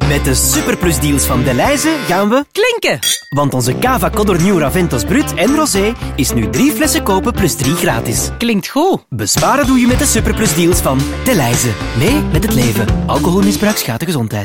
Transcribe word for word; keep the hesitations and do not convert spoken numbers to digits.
Met de superplusdeals van Delhaize gaan we klinken. Want onze Cava Codor Nieuw Raventos Brut en Rosé is nu drie flessen kopen plus drie gratis. Klinkt goed. Besparen doe je met de superplusdeals van Delhaize. Mee met het leven. Alcoholmisbruik schaadt de gezondheid.